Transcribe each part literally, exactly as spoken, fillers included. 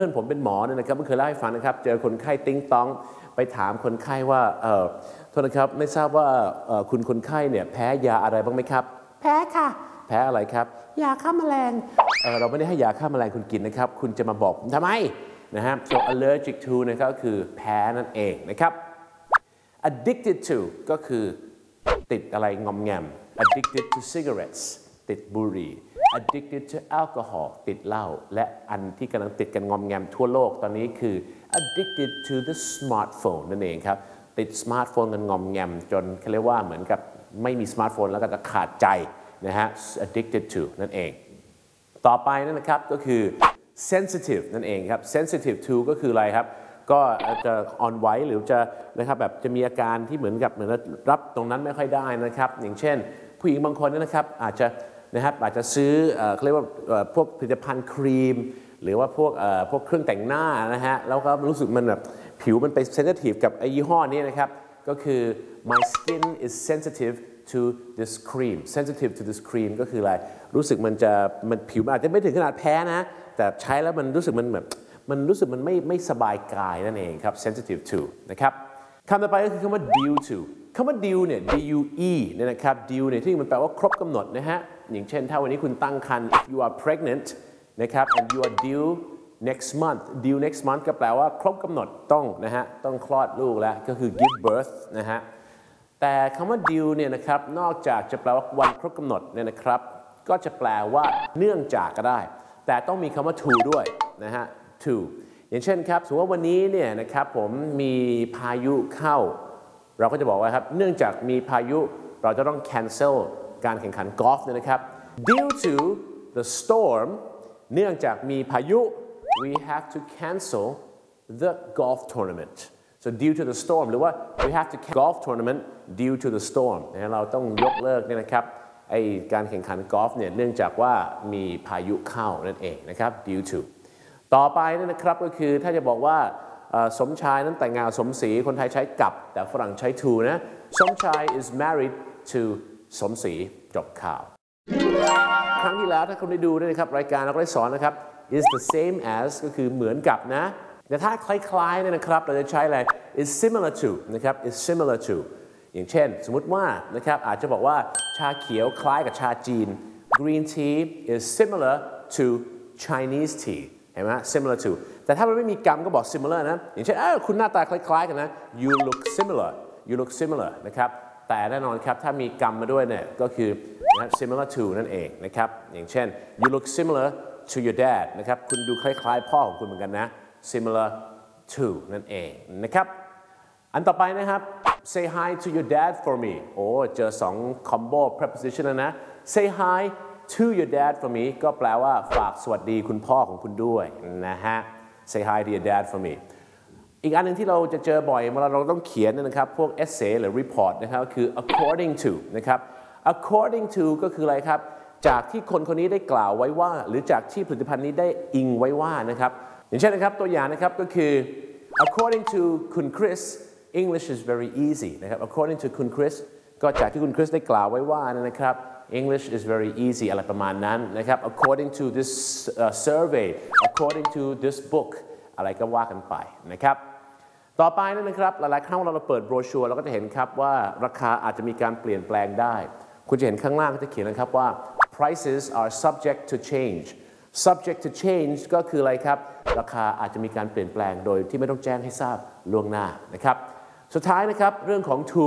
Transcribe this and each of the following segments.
เพื่อนผมเป็นหมอเนี่ยนะครับเพิ่งเคยเล่าให้ฟังนะครับเจอคนไข้ติ้งต้องไปถามคนไข้ว่าเออโทษนะครับไม่ทราบว่าคุณคนไข้เนี่ยแพ้ยาอะไรบ้างไหมครับแพ้ค่ะแพ้อะไรครับยาฆ่าแมลงเเราไม่ได้ให้ยาฆ่าแมลงคุณกินนะครับคุณจะมาบอกทำไมนะฮะ so allergic to นะครับก็คือแพ้นั่นเองนะครับ addicted to ก็คือติดอะไรงอมแงม addicted to cigarettes ติดบุหรี่ addicted to alcohol ติดเหล้าและอันที่กำลังติดกันงอมแงมทั่วโลกตอนนี้คือ addicted to the smartphone นั่นเองครับติดสมาร์ทโฟนกันงอมแงมจนเขาเรียกว่าเหมือนกับไม่มีสมาร์ทโฟนแล้วก็จะขาดใจนะฮะ addicted to นั่นเองต่อไปนั่นนะครับก็คือ sensitive นั่นเองครับ sensitive to ก็คืออะไรครับก็จะอ่อนไหวหรือจะนะครับแบบจะมีอาการที่เหมือนกับเหมือนรับตรงนั้นไม่ค่อยได้นะครับอย่างเช่นผู้หญิงบางคนนะครับอาจจะนะครับอาจจะซื้อเขาเรียกว่าพวกผลิตภัณฑ์ครีมหรือว่าพวกพวกเครื่องแต่งหน้านะฮะแล้วก็รู้สึกมันแบบผิวมันไป sensitive กับไอ้ยี่ห้อนี้นะครับก็คือ my skin is sensitive to this cream sensitive to this cream ก็คืออะไรรู้สึกมันจะมันผิวอาจจะไม่ถึงขนาดแพ้นะแต่ใช้แล้วมันรู้สึกมันแบบมันรู้สึกมันไม่ไม่สบายกายนั่นเองครับ sensitive to นะครับคำต่อไปก็คือคำว่า due to คำว่า due เนี่ย due เนี่ยนะครับ due เนี่ยที่มันแปลว่าครบกำหนดนะฮะอย่างเช่นถ้าวันนี้คุณตั้งครรภ์ if you are pregnant นะครับ and you are due next month due next month ก็แปลว่าครบกำหนดต้องนะฮะต้องคลอดลูกแล้วก็คือ give birth นะฮะแต่คำว่า due เนี่ยนะครับนอกจากจะแปลว่าวันครบกำหนดเนี่ยนะครับก็จะแปลว่าเนื่องจากก็ได้แต่ต้องมีคำว่า to ด้วยนะฮะ to อย่างเช่นครับสมมติว่าวันนี้เนี่ยนะครับผมมีพายุเข้าเราก็จะบอกว่าครับเนื่องจากมีพายุเราจะต้อง cancel การแข่งขันกอล์ฟเนี่ยนะครับ due to the storm เนื่องจากมีพายุ we have to cancel the golf tournament so due to the storm หรือว่า we have to golf tournament due to the storm นะเราต้องยกเลิกเนี่ยนะครับไอการแข่งขันกอล์ฟเนี่ยเนื่องจากว่ามีพายุเข้านั่นเองนะครับ due to ต่อไปนี่นะครับก็คือถ้าจะบอกว่าสมชายนั้นแต่งงานสมศรีคนไทยใช้กับแต่ฝรั่งใช้ to นะสมชาย is married to สมศรีจบข่าวครั้งที่แล้วถ้าคุณได้ดูนะครับรายการเราก็ได้สอนนะครับ is the same as ก็คือเหมือนกับนะแต่ถ้าคล้ายๆเนี่ยนะครับเราจะใช้อะไร is similar to นะครับ is similar to อย่างเช่นสมมติว่านะครับอาจจะบอกว่าชาเขียวคล้ายกับชาจีน green tea is similar to Chinese tea เห็นไหม similar to แต่ถ้ามันไม่มีกรรมก็บอก similar นะอย่างเช่นคุณหน้าตาคล้ายๆกันนะ you look similar you look similar นะครับแต่แน่นอนครับถ้ามีกรรมมาด้วยเนี่ยก็คือ similar to นั่นเองนะครับอย่างเช่น you look similar to your dad นะครับคุณดูคล้ายๆพ่อของคุณเหมือนกันนะ similar to นั่นเองนะครับอันต่อไปนะครับ say hi to your dad for me โอ้เจอสอง combo preposition แล้วนะ say hi to your dad for me ก็แปลว่าฝากสวัสดีคุณพ่อของคุณด้วยนะฮะ say hi to your dad for me อีกอันหนึ่งที่เราจะเจอบ่อยเวลาเราต้องเขียนนะครับพวก essay หรือ report นะครับคือ according to นะครับ according to ก็คืออะไรครับจากที่คนคนนี้ได้กล่าวไว้ว่าหรือจากที่ผลิตภัณฑ์นี้ได้อิงไว้ว่านะครับอย่างเช่นนะครับตัวอย่างนะครับก็คือ according to คุณคริส English is very easy นะครับ according to คุณคริสก็จากที่คุณคริสได้กล่าวไว้ว่านะครับ English is very easy อะไรประมาณนั้นนะครับ according to this uh, survey according to this book อะไรก็ว่ากันไปนะครับต่อไปนั่นนะครับหลายๆครั้งเวลาเราเปิดโบรชัวร์เราก็จะเห็นครับว่าราคาอาจจะมีการเปลี่ยนแปลงได้คุณจะเห็นข้างล่างจะเขียนนะครับว่า prices are subject to change subject to change ก็คืออะไรครับราคาอาจจะมีการเปลี่ยนแปลงโดยที่ไม่ต้องแจ้งให้ทราบล่วงหน้านะครับสุดท้ายนะครับเรื่องของ to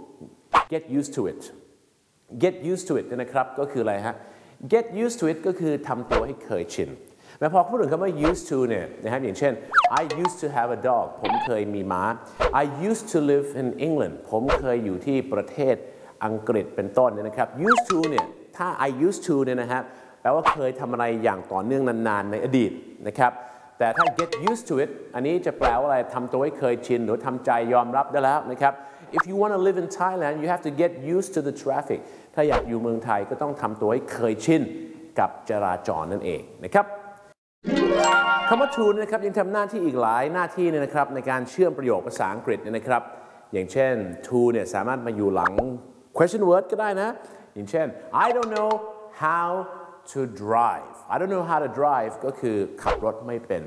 get used to it get used to it นะครับก็คืออะไรฮะ get used to it ก็คือทำตัวให้เคยชินแม้พอพูดถึงคำว่า used to เนี่ยนะครับอย่างเช่น I used to have a dog ผมเคยมีม้า I used to live in England ผมเคยอยู่ที่ประเทศอังกฤษเป็นต้นเนี่ยนะครับ used to เนี่ยถ้า I used to เนี่ยนะครับแปลว่าเคยทำอะไรอย่างต่อเนื่องนานๆในอดีตนะครับแต่ถ้า get used to it อันนี้จะแปลว่าอะไรทำตัวให้เคยชินหรือทำใจยอมรับได้แล้วนะครับ if you want to live in Thailand you have to get used to the traffic ถ้าอยากอยู่เมืองไทยก็ต้องทำตัวให้เคยชินกับจราจรนั่นเองนะครับคำว่า to นะครับยังทำหน้าที่อีกหลายหน้าที่เนี่ยนะครับในการเชื่อมประโยคภาษาอังกฤษเนี่ยนะครับอย่างเช่น to เนี่ยสามารถมาอยู่หลัง question word ก็ได้นะอย่างเช่น I don't know how to drive I don't know how to drive ก็คือขับรถไม่เป็น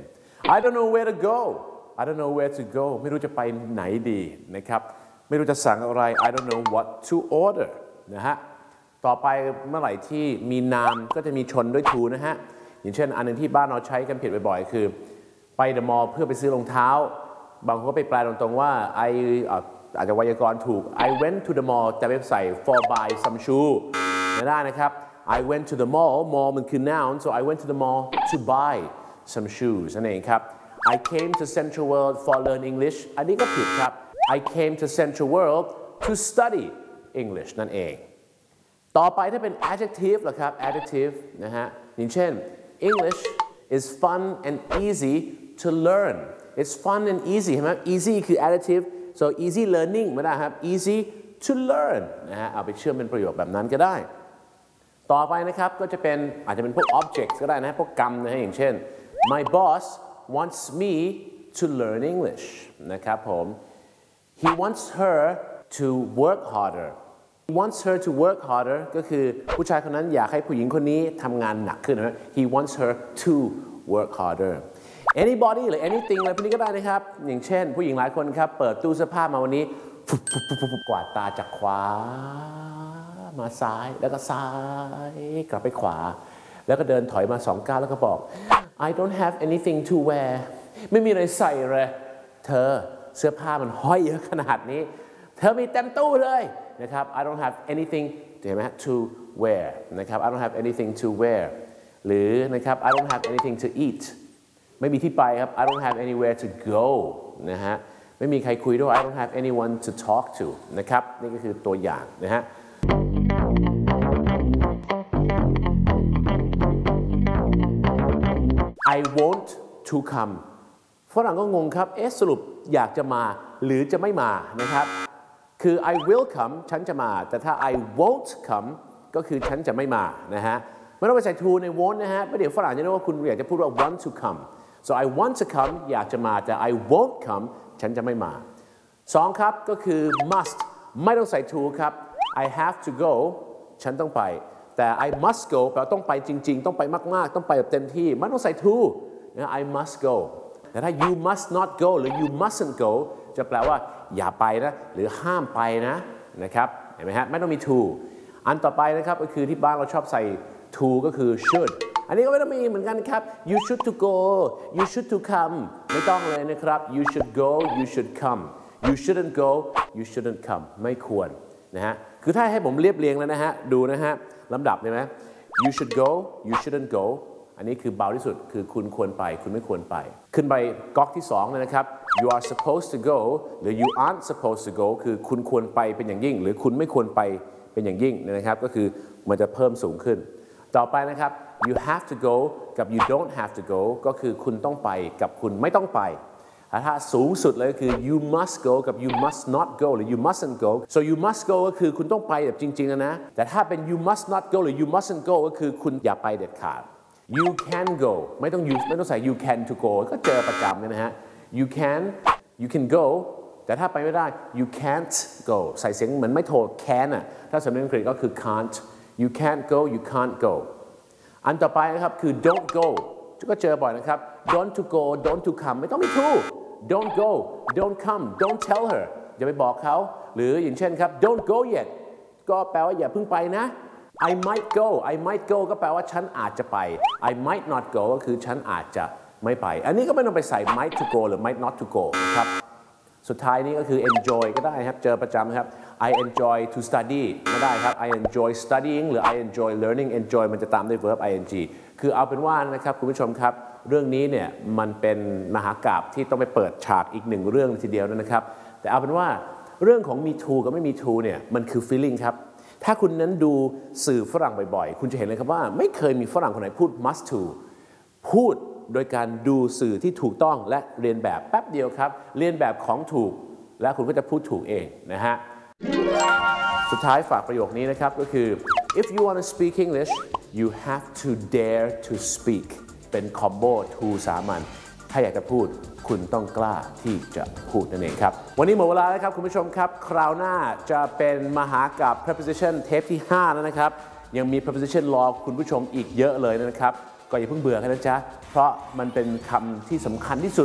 I don't know where to go I don't know where to go ไม่รู้จะไปไหนดีนะครับไม่รู้จะสั่งอะไร I don't know what to order นะฮะต่อไปเมื่อไหร่ที่มีนามก็จะมีชนด้วย to นะฮะอย่างเช่นอันนึงที่บ้านเราใช้กันผิดบ่อยๆคือไปเดอะมอลล์เพื่อไปซื้อรองเท้าบางคนก็ไปแปลตรงๆว่า I อาจจะไวยากรณ์ถูก I went to the mall แต่ไปใส่ for buy some shoe ไม่ได้นะครับ I went to the mall mall มันคือ noun so I went to the mall to buy some shoes นั่นเองครับ I came to Central World for learn English อันนี้ก็ผิดครับ I came to Central World to study English นั่นเองต่อไปถ้าเป็น adjective ล่ะครับ adjective นะฮะอย่างเช่น English is fun and easy to learn it's fun and easy ใช่ไหม easy คือ adjective so easy learning ไม่ได้ครับ easy to learn นะฮะเอาไปเชื่อมเป็นประโยคแบบนั้นก็ได้ต่อไปนะครับก็จะเป็นอาจจะเป็นพวก objects ก็ได้นะพวกกรรมนะฮะอย่างเช่น my boss wants me to learn English นะครับผม he wants her to work harder he wants her to work harder ก็คือผู้ชายคนนั้นอยากให้ผู้หญิงคนนี้ทำงานหนักขึ้นนะ he wants her to work harder anybody หรือ anything อะไรพวกนี้ก็ได้นะครับอย่างเช่นผู้หญิงหลายคนครับเปิดตู้เสื้อผ้ามาวันนี้กวาดตาจากขวามาซ้ายแล้วก็ซ้ายกลับไปขวาแล้วก็เดินถอยมาสองก้าวแล้วก็บอก I don't have anything to wear ไม่มีอะไรใส่เลยเธอเสื้อผ้ามันห้อยเยอะขนาดนี้เธอมีเต็มตู้เลยนะครับ I don't have anything เห็นไหม to wear นะครับ I don't have anything to wear หรือนะครับ I don't have anything to eat ไม่มีที่ไปครับ I don't have anywhere to go นะฮะไม่มีใครคุยด้วย I don't have anyone to talk to นะครับนี่ก็คือตัวอย่างนะฮะI want to come ฝรั่งก็งงครับเอ๊ะสรุปอยากจะมาหรือจะไม่มานะครับคือ I will come ฉันจะมาแต่ถ้า I won't come ก็คือฉันจะไม่มานะฮะไม่ต้องไปใส่ to ใน won't นะฮะไม่เดี๋ยวฝรั่งจะนึกว่าคุณอยากจะพูดว่า want to come so I want to come อยากจะมาแต่ I won't come ฉันจะไม่มาสองครับก็คือ must ไม่ต้องใส่ to ครับ I have to go ฉันต้องไปแต่ I must go แปลว่าต้องไปจริงๆต้องไปมากๆต้องไปแบบเต็มที่ไม่ต้องใส่ to นะ I must go แต่ถ้า you must not go หรือ you mustn't go จะแปลว่าอย่าไปนะหรือห้ามไปนะนะครับเห็นไหมฮะไม่ต้องมี to อันต่อไปนะครับก็คือที่บ้านเราชอบใส่ to ก็คือ should อันนี้ก็ไม่ต้องมีเหมือนกันครับ you should to go you should to come ไม่ต้องเลยนะครับ you should go you should come you shouldn't go you shouldn't come ไม่ควรนะฮะคือถ้าให้ผมเรียบเรียงแล้วนะฮะดูนะฮะลำดับเลยไหม you should go you shouldn't go อันนี้คือเบาที่สุดคือคุณควรไปคุณไม่ควรไปขึ้นไปก๊อกที่สองเลยนะครับ you are supposed to go หรือ you aren't supposed to go คือคุณควรไปเป็นอย่างยิ่งหรือคุณไม่ควรไปเป็นอย่างยิ่งนะครับก็คือมันจะเพิ่มสูงขึ้นต่อไปนะครับ you have to go กับ you don't have to go ก็คือคุณต้องไปกับคุณไม่ต้องไปถ้าสูงสุดเลยคือ you must go กับ you must not go หรือ you mustn't go so you must go ก็คือคุณต้องไปแบบจริงๆนะแต่ถ้าเป็น you must not go หรือ you mustn't go ก็คือคุณอย่าไปเด็ดขาด you can go ไม่ต้อง you ไม่ต้องใส่ you can to go ก็เจอประจำเลยนะฮะ you can you can go แต่ถ้าไปไม่ได้ you can't go ใส่เสียงเหมือนไม่โทร can อ่ะถ้าสำเนียงอังกฤษก็คือ can't you can't go you can't go อันต่อไปนะครับคือ don't go ก็เจอบ่อยนะครับ don't to go don't to come ไม่ต้องมี to don't go don't come don't tell her อย่าไปบอกเขาหรืออย่างเช่นครับ don't go yet ก็แปลว่าอย่าเพิ่งไปนะ I might go I might go ก็แปลว่าฉันอาจจะไป I might not go ก็คือฉันอาจจะไม่ไปอันนี้ก็ไม่ต้องไปใส่ might to go หรือ might not to go นะครับสุดท้ายนี้ก็คือ enjoy ก็ได้ครับเจอประจำครับ I enjoy to study ไม่ได้ครับ I enjoy studying หรือ I enjoy learning enjoy มันจะตามด้วย verb ing คือเอาเป็นว่านะครับคุณผู้ชมครับเรื่องนี้เนี่ยมันเป็นมหากาพย์ที่ต้องไปเปิดฉากอีกหนึ่งเรื่องทีเดียวนะครับแต่เอาเป็นว่าเรื่องของมี to กับไม่มี to เนี่ยมันคือ feeling ครับถ้าคุณนั้นดูสื่อฝรั่งบ่อยๆคุณจะเห็นเลยครับว่าไม่เคยมีฝรั่งคนไหนพูด must to พูดโดยการดูสื่อที่ถูกต้องและเรียนแบบแป๊บเดียวครับเรียนแบบของถูกและคุณก็จะพูดถูกเองนะฮะสุดท้ายฝากประโยคนี้นะครับก็คือ if you want to speak English you have to dare to speak เป็นคอมโบ to สามัญถ้าอยากจะพูดคุณต้องกล้าที่จะพูดนั่นเองครับวันนี้หมดเวลาแล้วครับคุณผู้ชมครับคราวหน้าจะเป็นมหากาพย์ preposition เทปที่ห้าแล้วนะครับยังมี preposition รอคุณผู้ชมอีกเยอะเลยนะครับก็อย่าเพิ่งเบื่อกันนะจ๊ะเพราะมันเป็นคำที่สำคัญที่สุด